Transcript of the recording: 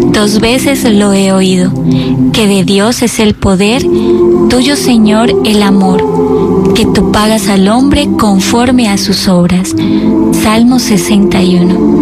2 veces lo he oído, que de Dios es el poder, tuyo, Señor, el amor, que tú pagas al hombre conforme a sus obras. Salmo 61.